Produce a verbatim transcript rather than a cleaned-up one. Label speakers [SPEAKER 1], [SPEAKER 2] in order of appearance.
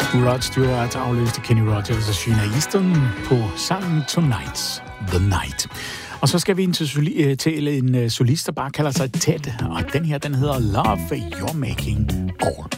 [SPEAKER 1] Rod Stewart afløste Kenny Rogers og Sheena Easton på sangen Tonight's the Night. Og så skal vi ind til, soli- til en solist, der bare kalder sig Ted, og den her, den hedder Love You're Making All